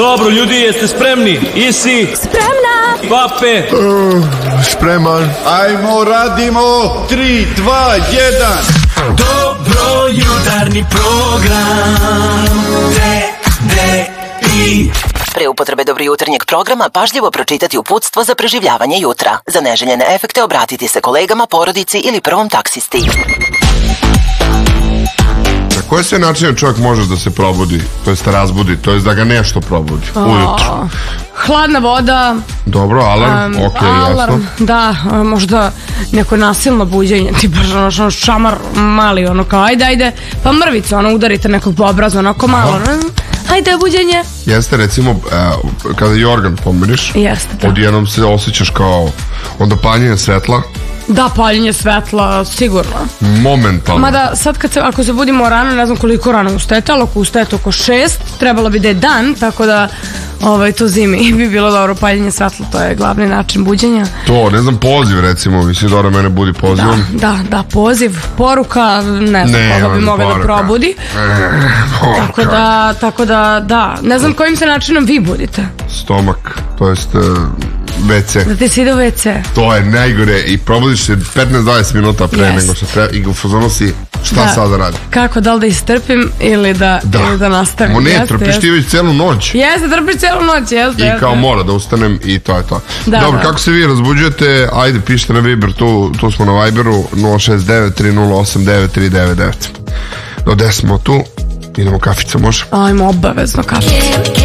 Dobro, ljudi, jeste spremni? Isi? Spremna! Pape? Spreman. Ajmo, radimo. 3, 2, 1. Dobro jutarnji program. TDI. Pre upotrebe dobro jutarnjeg programa pažljivo pročitati uputstvo za preživljavanje jutra. Za neželjene efekte obratiti se kolegama, porodici ili prvom taksisti. Na koje sve načine čovjek može da se probudi, to jest razbudi, to jest da ga nešto probudi ujutru? Hladna voda. Dobro, alarm, jasno. Da, možda neko nasilno buđenje, tipa ono šamar mali, ono kao ajde, pa mrvicu, ono udarite nekog po obrazu, onako malo, ajde buđenje. Jeste, recimo, kada jorgan pomiriš, odjednom se osjećaš kao onda paljenje svetla. Da, paljenje svetla, sigurno. Momentalno. Mada sad ako se budimo rano, ne znam koliko rano ustajete, ali ako ustajete oko 6, trebalo bi da je dan, tako da to zimi bi bilo dobro paljenje svetla, to je glavni način buđenja. To, ne znam, poziv recimo, misli Dora mene budi pozivom. Da, poziv, poruka, ne znam koga bi mogla da probudi. Tako da, ne znam kojim se načinom vi budite. Stomak, to jest WC. Da ti se ide u WC. To je najgore i probudiš se 15-20 minuta pre nego što treba i u fazonu si šta sad da radim. Kako, da li da istrpim ili da nastavim? Ne, trpiš ti već celu noć. Jeste, trpiš celu noć, jeste. I kao mora da ustanem i to je to. Dobro, kako se vi razbuđujete, ajde pišite na Viber, tu smo na Viberu 069-308-9399. Do 10 smo tu, idemo kafica, može? Ajmo, obavezno kafica.